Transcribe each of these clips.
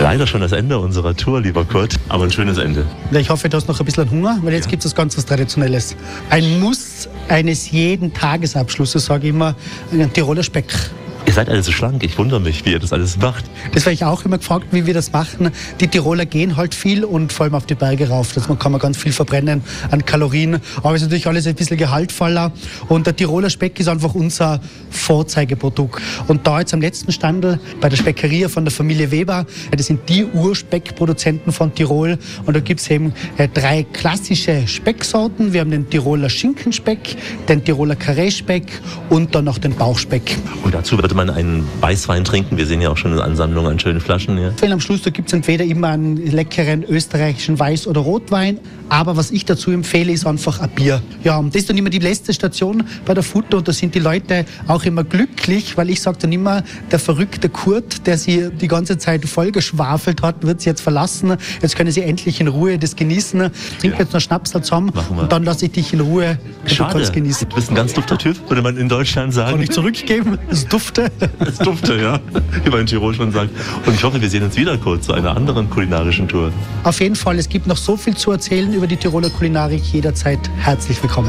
Leider schon das Ende unserer Tour, lieber Kurt, aber ein schönes Ende. Ja, ich hoffe, du hast noch ein bisschen Hunger, weil jetzt gibt es was ganz was Traditionelles. Ein Muss eines jeden Tagesabschlusses, sage ich immer, ein Tiroler Speck. Ihr seid alle so schlank, ich wundere mich, wie ihr das alles macht. Das werde ich auch immer gefragt, wie wir das machen. Die Tiroler gehen halt viel und vor allem auf die Berge rauf. Das kann man ganz viel verbrennen an Kalorien. Aber es ist natürlich alles ein bisschen gehaltvoller. Und der Tiroler Speck ist einfach unser Vorzeigeprodukt. Und da jetzt am letzten Standel bei der Speckeria von der Familie Weber, das sind die Urspeckproduzenten von Tirol. Und da gibt es eben 3 klassische Specksorten. Wir haben den Tiroler Schinkenspeck, den Tiroler Karree-Speck und dann noch den Bauchspeck. Und dazu wird man einen Weißwein trinken. Wir sehen ja auch schon eine Ansammlung an schönen Flaschen hier. Am Schluss gibt es entweder immer einen leckeren österreichischen Weiß- oder Rotwein. Aber was ich dazu empfehle, ist einfach ein Bier. Ja, und das ist dann immer die letzte Station bei der Foodtour. Und da sind die Leute auch immer glücklich, weil ich sage dann immer, der verrückte Kurt, der sie die ganze Zeit vollgeschwafelt hat, wird sie jetzt verlassen. Jetzt können sie endlich in Ruhe das genießen. Trink jetzt noch Schnaps zusammen und dann lasse ich dich in Ruhe genießen. Du bist ein ganz dufter Typ, würde man in Deutschland sagen. Kann ich zurückgeben? Das dufte. Das dufte, ja. Wie man in Tirol schon sagt. Und ich hoffe, wir sehen uns wieder kurz zu einer anderen kulinarischen Tour. Auf jeden Fall, es gibt noch so viel zu erzählen über die Tiroler Kulinarik. Jederzeit herzlich willkommen.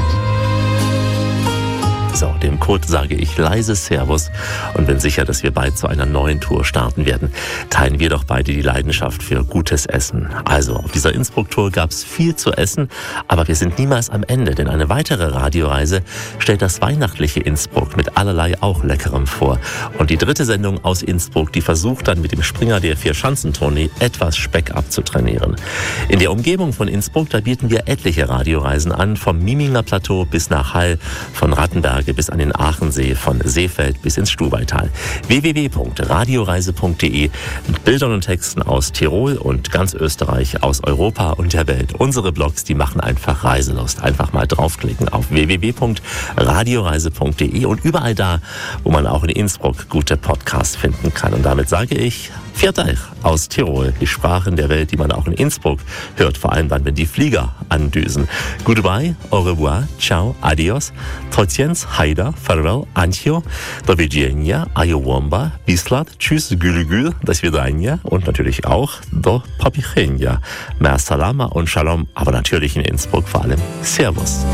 So, dem Kurt sage ich leise Servus und bin sicher, dass wir bald zu einer neuen Tour starten werden. Teilen wir doch beide die Leidenschaft für gutes Essen. Also, auf dieser Innsbruck-Tour gab es viel zu essen, aber wir sind niemals am Ende, denn eine weitere Radioreise stellt das weihnachtliche Innsbruck mit allerlei auch Leckerem vor. Und die 3. Sendung aus Innsbruck, die versucht dann mit dem Springer der 4-Schanzentournee etwas Speck abzutrainieren. In der Umgebung von Innsbruck, da bieten wir etliche Radioreisen an, vom Miminger Plateau bis nach Hall, von Rattenberg bis an den Aachensee, von Seefeld bis ins Stubaital. www.radioreise.de mit Bildern und Texten aus Tirol und ganz Österreich, aus Europa und der Welt. Unsere Blogs, die machen einfach Reiselust. Einfach mal draufklicken auf www.radioreise.de und überall da, wo man auch in Innsbruck gute Podcasts finden kann. Und damit sage ich, Viert euch aus Tirol, die Sprachen der Welt, die man auch in Innsbruck hört, vor allem dann, wenn die Flieger andüsen. Goodbye, au revoir, ciao, adios, trotjens, haida, farewell, ancio, do widzenia, ajowomba, bislat, tschüss, gülügül, das Vidania und natürlich auch do popichenia. Mer salama und shalom, aber natürlich in Innsbruck vor allem Servus.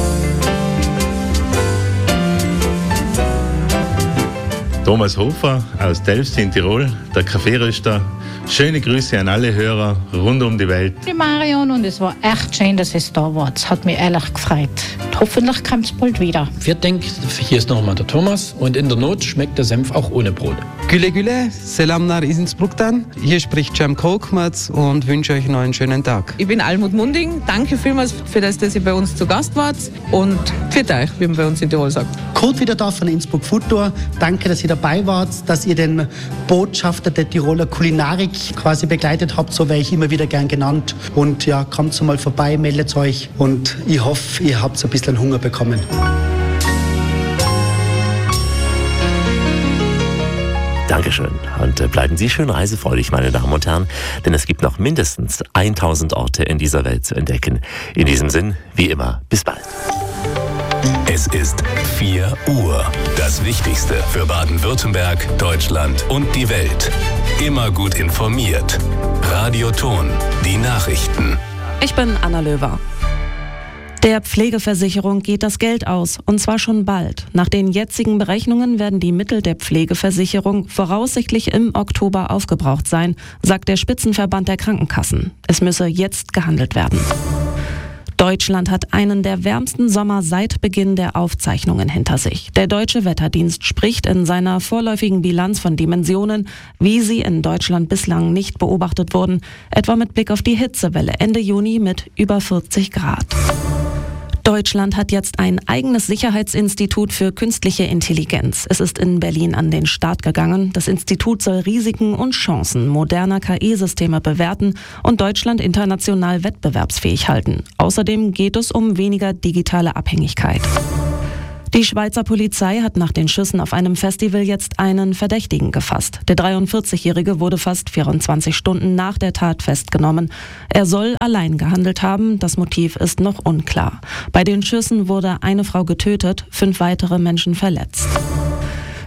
Thomas Hofer aus Delfs in Tirol, der Kaffeeröster. Schöne Grüße an alle Hörer rund um die Welt. Ich bin Marion und es war echt schön, dass es da war. Es hat mich ehrlich gefreut. Hoffentlich kommt es bald wieder. Viert Dank, hier ist nochmal der Thomas und in der Not schmeckt der Senf auch ohne Brot. Güle Güle, Selamlar Innsbrucktan. Hier spricht Cem Kolkmaz und wünsche euch noch einen schönen Tag. Ich bin Almut Munding. Danke vielmals für das, dass ihr bei uns zu Gast wart. Und viert euch, wie man bei uns in Tirol sagt. Kurt wieder da von der Innsbruck Foodtour. Danke, dass ihr dabei wart, dass ihr den Botschafter der Tiroler Kulinarik quasi begleitet habt. So wäre ich immer wieder gern genannt. Und ja, kommt mal vorbei, meldet euch. Und ich hoffe, ihr habt ein bisschen Hunger bekommen. Dankeschön und bleiben Sie schön reisefreudig, meine Damen und Herren, denn es gibt noch mindestens 1000 Orte in dieser Welt zu entdecken. In diesem Sinn, wie immer, bis bald. Es ist 4 Uhr. Das Wichtigste für Baden-Württemberg, Deutschland und die Welt. Immer gut informiert. Radio Thon, die Nachrichten. Ich bin Anna Löwer. Der Pflegeversicherung geht das Geld aus, und zwar schon bald. Nach den jetzigen Berechnungen werden die Mittel der Pflegeversicherung voraussichtlich im Oktober aufgebraucht sein, sagt der Spitzenverband der Krankenkassen. Es müsse jetzt gehandelt werden. Deutschland hat einen der wärmsten Sommer seit Beginn der Aufzeichnungen hinter sich. Der Deutsche Wetterdienst spricht in seiner vorläufigen Bilanz von Dimensionen, wie sie in Deutschland bislang nicht beobachtet wurden, etwa mit Blick auf die Hitzewelle Ende Juni mit über 40 Grad. Deutschland hat jetzt ein eigenes Sicherheitsinstitut für künstliche Intelligenz. Es ist in Berlin an den Start gegangen. Das Institut soll Risiken und Chancen moderner KI-Systeme bewerten und Deutschland international wettbewerbsfähig halten. Außerdem geht es um weniger digitale Abhängigkeit. Die Schweizer Polizei hat nach den Schüssen auf einem Festival jetzt einen Verdächtigen gefasst. Der 43-Jährige wurde fast 24 Stunden nach der Tat festgenommen. Er soll allein gehandelt haben, das Motiv ist noch unklar. Bei den Schüssen wurde eine Frau getötet, 5 weitere Menschen verletzt.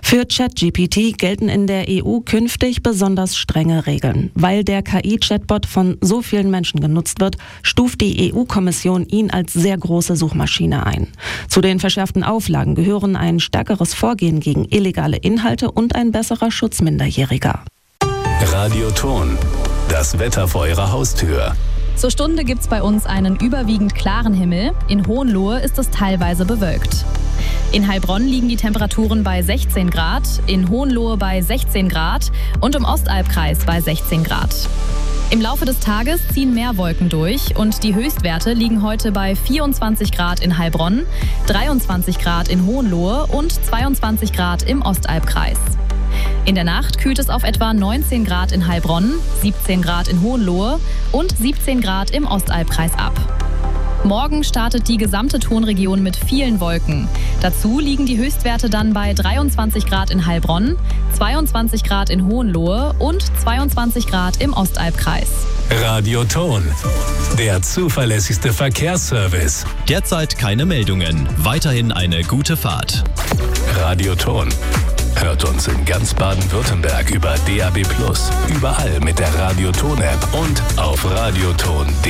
Für ChatGPT gelten in der EU künftig besonders strenge Regeln. Weil der KI-Chatbot von so vielen Menschen genutzt wird, stuft die EU-Kommission ihn als sehr große Suchmaschine ein. Zu den verschärften Auflagen gehören ein stärkeres Vorgehen gegen illegale Inhalte und ein besserer Schutz Minderjähriger. Radioton, das Wetter vor Ihrer Haustür. Zur Stunde gibt's bei uns einen überwiegend klaren Himmel. In Hohenlohe ist es teilweise bewölkt. In Heilbronn liegen die Temperaturen bei 16 Grad, in Hohenlohe bei 16 Grad und im Ostalbkreis bei 16 Grad. Im Laufe des Tages ziehen mehr Wolken durch und die Höchstwerte liegen heute bei 24 Grad in Heilbronn, 23 Grad in Hohenlohe und 22 Grad im Ostalbkreis. In der Nacht kühlt es auf etwa 19 Grad in Heilbronn, 17 Grad in Hohenlohe und 17 Grad im Ostalbkreis ab. Morgen startet die gesamte Tonregion mit vielen Wolken. Dazu liegen die Höchstwerte dann bei 23 Grad in Heilbronn, 22 Grad in Hohenlohe und 22 Grad im Ostalbkreis. Radioton, der zuverlässigste Verkehrsservice. Derzeit keine Meldungen. Weiterhin eine gute Fahrt. Radioton. Hört uns in ganz Baden-Württemberg über DAB+, überall mit der Radioton-App und auf radioton.de.